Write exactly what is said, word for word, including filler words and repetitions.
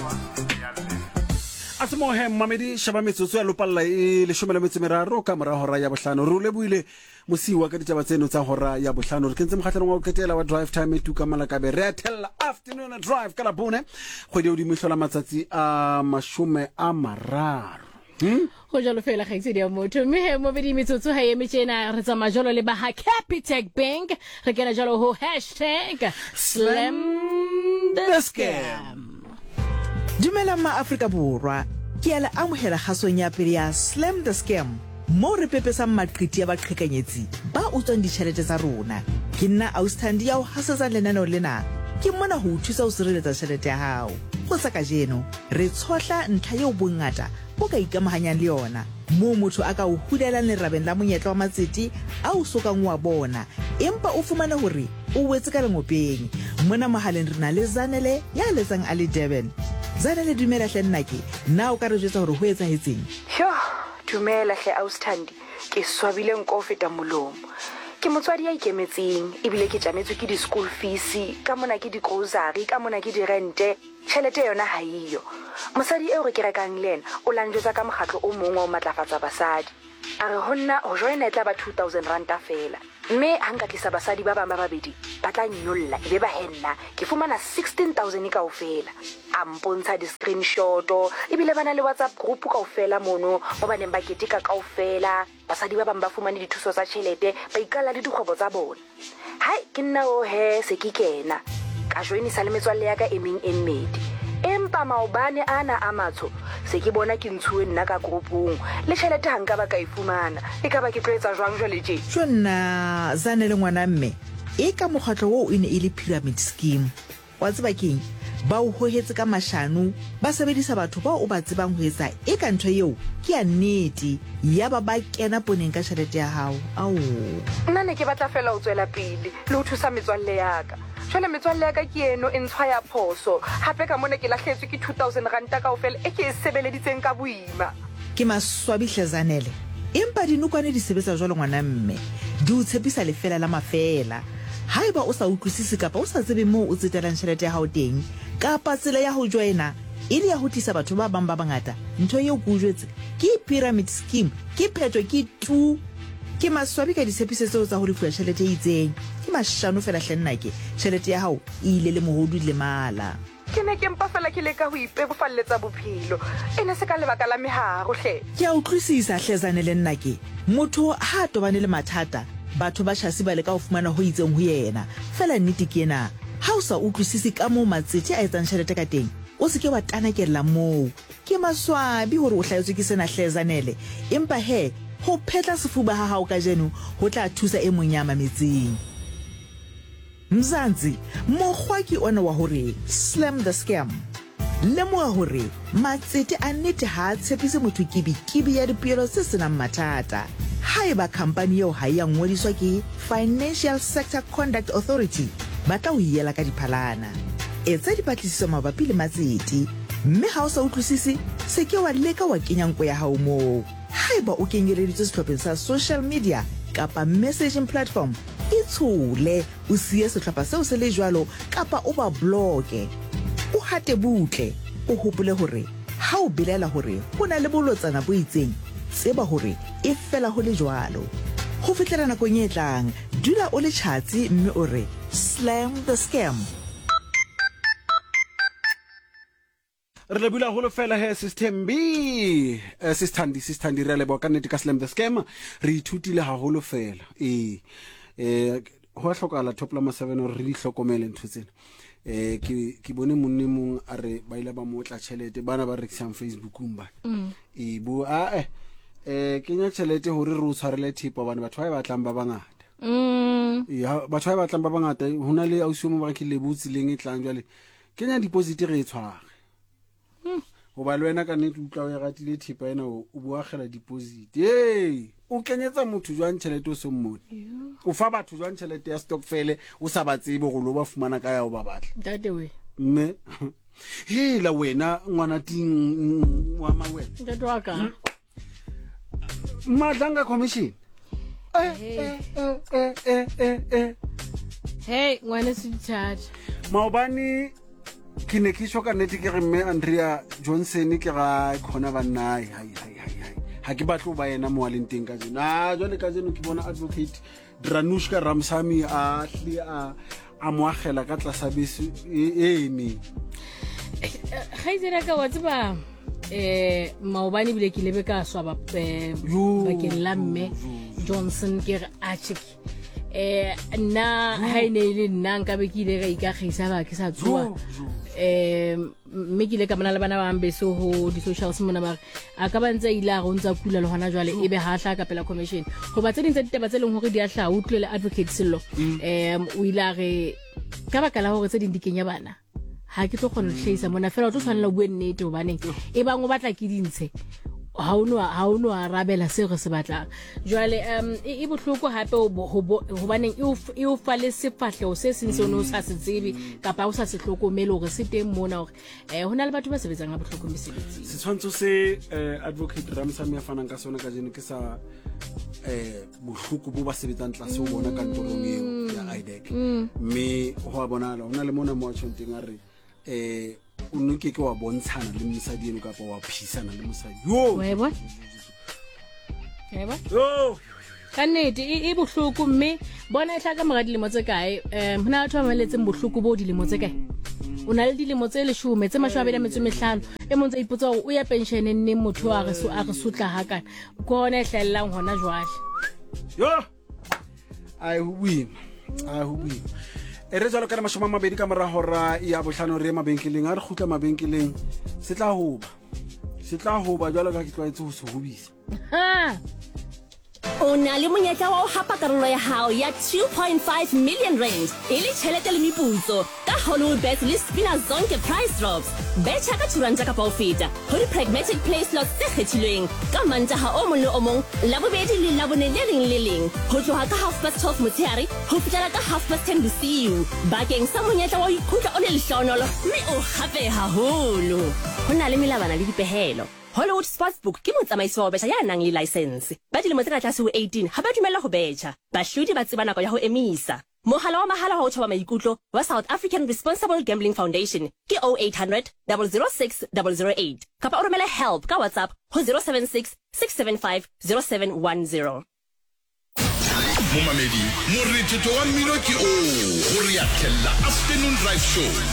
Asimohe mamedi shaba metsotso ya lopalla e le shome le metso meraro ka mora hora ya bohlano re le buile mosiwa ka ditaba tseno tsa hora ya bohlano re kentse mokgatlano wa ketela wa drive time tu ka malakabe re tella afternoon drive ka la bone go di dimihlola matsatsi a mashume a mararo hm go jalo fela ga itse dia motho mme he mo bedi metsotso ha eme tjena re tsa majolo le ba ha Capitec Bank re kena jalo ho hashtag slam the scam. Dumela ma Afrika Borwa ke ala amohela gasong ya pele ya Slam the Scam mo re pepesa maqiti ya baqhekanyetsi ba utswang ditšhelete tsa rona ke nna Austhandi ya ho hasetsa lenaneo lena ke mona ho thusa ho sireletsa tšhelete ya hao go sa ka jeno re tshotla ntlha yo bongata bo ka ikamahanyang le yona mo motho aka o hulela lerabeng la monyetla wa matseti a o sokang wa bona empa o fumana hore o wetse ka lengopeng mona mahaleng re na le Zanele ya letsang a le Durban. Zanele dumela hle nnake na o ka re jwetsa hore ho etsahetseng? Yo dumela hle Austhandi ke swabile nko feta molomo ke motswadi ya ikemetseng ebile ke tlametse ke di school fees ka mona ke di grocery ka mona ke di rente tšhelete yona ha iyo mosadi eo re ke rekang lena o lanjwetsa ka mogatlo o mongwe o matlafatsa basadi a re honna ho joina etla ba two thousand rand fela mme hanga tlisa basadi ba ba mabedi ba tla nyolla ebe ba henna ke fumana sixteen thousand ka ofela a mpontsha di screenshot ebile bana le WhatsApp group ka ofela mono mo baneng ba ketika ka ofela basadi ba bang ba fumane dithuso tsa tšhelete ba ikala le dikgwebo tsa bona hai ke nna o he se ke kena ka joinisa le metswalle ya ka emeng emmedi empa maobane ana a matsho se ke bona ke ntshuwe nna ka groupung le tšhelete hanga ba ka ifumana e ka ba ke tloetsa jwang jwale tje Jonna Zanele ngwana mme e ka mokgatlo wo ine ile pyramid scheme wa tseba keng ba o hohetse ka mashano ba sebedisa batho ba o ba tsebang ho etsa e ka ntho eo ke ya nnete ya ba ba kena poneng ka tšhelete ya hao ao nna ne ke batla fela o tswela pele le ho thusa metswalle ya ka jwale metswalle ya ka ke eno e ntshwa ya phoso hape ka mona ke lahletswe ke two thousand rand ka ofela e ke e sebeleditseng ka boima ke maswabi hle Zanele empa dinokwane di sebetsa jwalo ngwana mme di o tshepisa lefela la mafela haeba o sa utlwisisi kapa o sa tsebe moo o tsetelang tšhelete ya hao teng kapa tsela ya ho joina ile ya ho tlisa batho ba bang ba bangata ntho eo go jwetse ke pyramid scheme ke phetho ke tu ke maswabi ka disepise tseo tsa ho lefuwa tšhelete e itseng ke mashano fela hle nnake tšhelete ya hao ile le mohodu le mala ke ne ke mpa fela ke leka ho ipebofalletsa bophelo ene se ka lebaka la meharo hle ke a utlwisisa hle Zanele nnake motho ha tobane le mathata batho ba tshasi ba le ka ho fumana ho itseng ho yena fela nnete ke ena ha o sa utlwisisi ka moo matseti a etsang tšhelete ka teng o se ke wa tanakella moo ke maswabi hore o hlaetswe ke sena hle Zanele empa he ho phetla sefuba ha hao ka jeno ho tla thusa e mong ya mametseng Mzansi mokgwa ke ona wa hore Slam the Scam lemoa hore matsete a nnete ha tshepise motho kibi-kibi ya dipeelo se senang mathata haeba company eo ha ya ngodiswa ke Financial Sector Conduct Authority ba tla o hiela ka diphalana etsa dipatlisiso mabapi le matsete mme ha o sa utlwisisi se ke wa leka wa kenya nko ya hao moo haeba o kenyeleditswe sehlopheng sa social media kapa messaging platform itshole o siye sehlopha seo se le jwalo kapa o ba bloke o hate butle o hopole hore ha o bilela hore ho na le bolotsana bo itseng tseba hore e fela ho le jwalo ho fitlela nakong e tlang dula o le tjhatsi mme o re Slam the Scam re le bula holo fela he system B uh, sistandi sistandi re le bo ka nnete ka Slam the Scam re ithutile haholo fela eh eh ho a hlokala top la seven re di hlokomele ntho tsena eh ke ke bone monna mong a re ba ile ba motla tšhelete bana ba rekisang Facebookung ba e bo a eh eh kenya tšhelete hore re o tshwarele thipa bana batho ba batlang ba bangata mm ya batho ba batlang ba bangata hona le ausumo ba ke lebutsi leng e tlang jwale kenya deposit re e tshware ho ba lwena ka nnete utla o ya gatile thipa ena o boagela deposit hey o kenyetsa motho jwang tšhelete o se mmone o fa batho jwang tšhelete ya stokvel o sa ba tsebe go lo ba fumana ka ya o ba batla that way mme hela wena ngwana ting wa mawena that waka madlanga commission eh eh eh eh eh hey ngwana se dithatha maobane ke ne ke shoka nnete ke re mme Andrea Johnson ke ga khona banna hai hai hai hai ha ke batlo ba yena mo waleng teng ka jeno a jole ka jeno ke bona advocate Dranushka Ramsamy a hli a a moagela ka tlasa bese e ene ga itsena ka wa tseba eh maobane bile ke lebe ka swaba ba ke lamme Johnson ke a chiki eh na ha ine ile nna nka be ke ile ga ikagisa ba ke sa tsoa eh me ke ile ka mona le bana ba ambeso ho di social mona ba a ka ba ntse ile a go ntsa kula le hona jwale ebe ha hla ka pela commission go ba tse ding tsa ditaba tse leng hore di a hla utlwele advocate sello eh o ile a re ka ba kala hore tse ding di kenya bana ha ke tlo kgona go hlisa mona fela o tlo tshwanela bue nnete hobaneng e bang o batla ke dintshe ha o no ha o no arabela se re se batlang jwale um e bohloko hape hobaneng e o fa le sefahleo se seng se o no sa se tsebe kapa o sa se hlokomele hore se teng mona hore eh hona le batho ba sebetsang ga bohloko mesebetsing se tshwantso se advocate Ramsamy a fanang ka sona ka jeno ke sa eh bohloko bo ba sebetsang tlase o bona kantorong eo ya I D E C mme ho a bonala ona le mona mo a tshwanteng a re eh o no ke ke wa bontshana le mosadi eno kapa wa phisana le mosadi yo weba weba yo kannete e bohloko mme bona e tla ka mora dilemo tse kae em hona batho ba maletseng bohloko bo dilemo tse kae o na le dilemo tse leshome tse mashwabedi a metso mehlano e montse ipotsa hore o ya pension nne motho a re so a re sutla hakana ko ona e hlellang hona jwale yo ai win ai win e re jalo ka le mashoma mabedi ka mora hora ya bohlano re mabenkeleng a re khutla mabenkeleng se tla hoba se tla hoba jalo ka ke tlwaetse ho se hobisa ha o na le monyetla wa ho hapa karolo ya hao ya two point five million rand e le tjhelete le meputso ka Hollywoodbets le Spina Zonke price drops betcha ka turanta ka paufita ho di pragmatic play slots tse kgethilweng ka mantaha o mong le o mong la bobedi le la bone le leng le leng ho tloha ka half past twelve motshehare ho fihlela ka half past ten bosiu bakeng sa monyetla wa ho ikhutla o le lehlonolo mme o hape haholo ho na le melabana le dipehelo Hollywood Sportsbook ke motsamaisi wa betjha ya nang le license ba dilemo tse ka tlase ho eighteen ha ba dumella ho betjha bahlodi ba tseba nako ya ho emisa mohala wa mahala wa ho thoba maikutlo wa South African Responsible Gambling Foundation ke oh eight hundred, double oh six, double oh eight kapa o romela help ka WhatsApp ho zero seven six, six seven five, zero seven one zero Momamedi, mo re tshotso wa mmino ke o, ho re ya tella afternoon drive show.